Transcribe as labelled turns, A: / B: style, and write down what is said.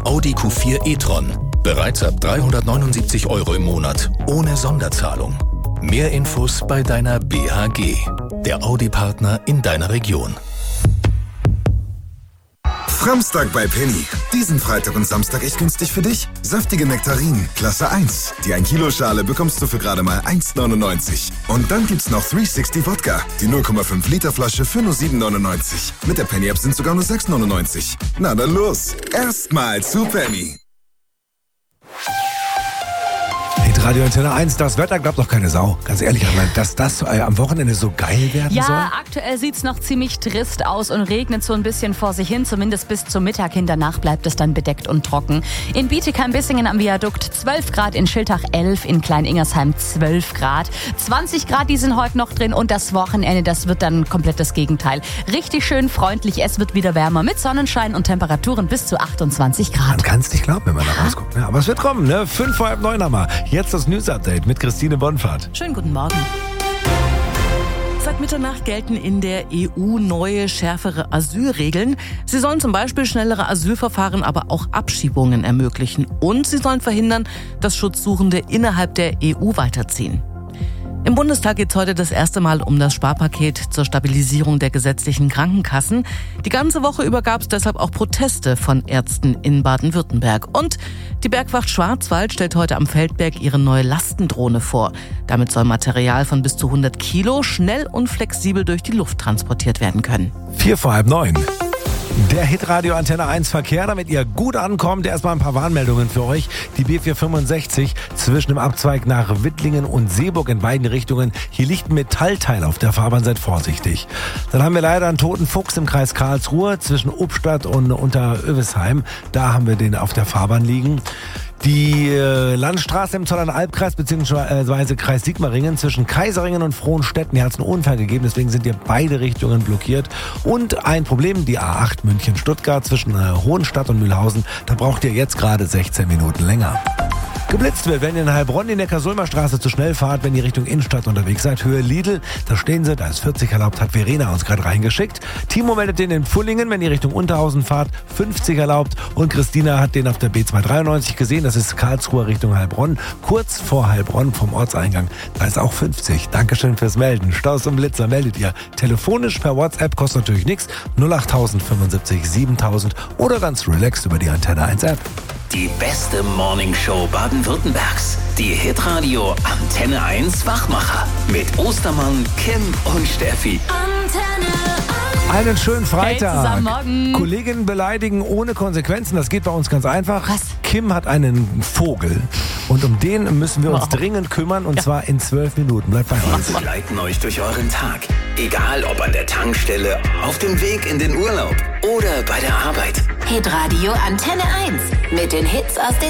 A: Audi Q4 e-tron. Bereits ab 379 € im Monat. Ohne Sonderzahlung. Mehr Infos bei deiner BHG. Der Audi-Partner in deiner Region.
B: Framstag bei Penny. Diesen Freitag und Samstag echt günstig für dich. Saftige Nektarinen, Klasse 1. Die 1 Kilo Schale bekommst du für gerade mal 1,99. Und dann gibt's noch 360 Wodka. Die 0,5 Liter Flasche für nur 7,99. Mit der Penny App sind sogar nur 6,99. Na dann los. Erstmal zu Penny.
C: Radio Antenne 1, das Wetter glaubt doch keine Sau. Ganz ehrlich, dass das am Wochenende so geil werden soll?
D: Ja, aktuell sieht's noch ziemlich trist aus und regnet so ein bisschen vor sich hin, zumindest bis zum Mittag hin. Danach bleibt es dann bedeckt und trocken. In Bietigheim-Bissingen am Viadukt 12 Grad, in Schiltach 11, in Klein-Ingersheim 12 Grad. 20 Grad, die sind heute noch drin und das Wochenende, das wird dann komplett das Gegenteil. Richtig schön freundlich, es wird wieder wärmer mit Sonnenschein und Temperaturen bis zu 28 Grad.
C: Man kann es nicht glauben, wenn man da rausguckt. Ne? Aber es wird kommen, ne? 5 vor halb 9 haben wir. Jetzt das News-Update mit Christine Bonfahrt.
D: Schönen guten Morgen.
E: Seit Mitternacht gelten in der EU neue, schärfere Asylregeln. Sie sollen zum Beispiel schnellere Asylverfahren, aber auch Abschiebungen ermöglichen. Und sie sollen verhindern, dass Schutzsuchende innerhalb der EU weiterziehen. Im Bundestag geht es heute das erste Mal um das Sparpaket zur Stabilisierung der gesetzlichen Krankenkassen. Die ganze Woche über gab es deshalb auch Proteste von Ärzten in Baden-Württemberg. Und die Bergwacht Schwarzwald stellt heute am Feldberg ihre neue Lastendrohne vor. Damit soll Material von bis zu 100 Kilo schnell und flexibel durch die Luft transportiert werden können.
C: 4 vor halb 9. Der Hitradio Antenne 1 Verkehr, damit ihr gut ankommt. Erstmal ein paar Warnmeldungen für euch. Die B465 zwischen dem Abzweig nach Wittlingen und Seeburg in beiden Richtungen. Hier liegt ein Metallteil auf der Fahrbahn, seid vorsichtig. Dann haben wir leider einen toten Fuchs im Kreis Karlsruhe zwischen Ubstadt und Unterövisheim. Da haben wir den auf der Fahrbahn liegen. Die Landstraße im Zollernalbkreis bzw. Kreis Sigmaringen zwischen Kaiseringen und Frohnstetten, hier hat es einen Unfall gegeben, deswegen sind hier beide Richtungen blockiert. Und ein Problem, die A8 München-Stuttgart zwischen Hohenstadt und Mühlhausen, da braucht ihr jetzt gerade 16 Minuten länger. Geblitzt wird, wenn ihr in Heilbronn die Neckar-Sulmer-Straße zu schnell fahrt, wenn ihr Richtung Innenstadt unterwegs seid. Höhe Lidl, da stehen sie, da ist 40 erlaubt, hat Verena uns gerade reingeschickt. Timo meldet den in Pfullingen, wenn ihr Richtung Unterhausen fahrt, 50 erlaubt. Und Christina hat den auf der B293 gesehen, das ist Karlsruhe Richtung Heilbronn. Kurz vor Heilbronn vom Ortseingang, da ist auch 50. Dankeschön fürs Melden. Staus und Blitzer meldet ihr telefonisch per WhatsApp, kostet natürlich nichts. 08000 75 7000 oder ganz relaxed über die Antenne 1 App.
A: Die beste Morningshow Baden-Württembergs. Die Hitradio Antenne 1 Wachmacher. Mit Ostermann, Kim und Steffi.
D: Antenne 1.
C: Einen schönen Freitag.
D: Hey, zusammen morgen.
C: Kolleginnen beleidigen ohne Konsequenzen. Das geht bei uns ganz einfach.
D: Was?
C: Kim hat einen Vogel. Und um den müssen wir uns dringend kümmern. Und zwar in 12 Minuten. Bleibt bei uns.
A: Wir begleiten euch durch euren Tag. Egal ob an der Tankstelle, auf dem Weg in den Urlaub oder bei der Arbeit.
F: Hitradio Antenne 1 mit den Hits aus den